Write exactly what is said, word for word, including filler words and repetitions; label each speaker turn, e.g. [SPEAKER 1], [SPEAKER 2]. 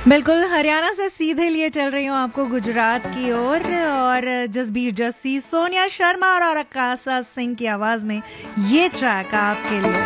[SPEAKER 1] बिल्कुल, हरियाणा से सीधे लिए चल रही हूँ आपको गुजरात की ओर और, और जसबीर जस्सी, सोनिया शर्मा और आकाशा सिंह की आवाज में ये ट्रैक आपके लिए।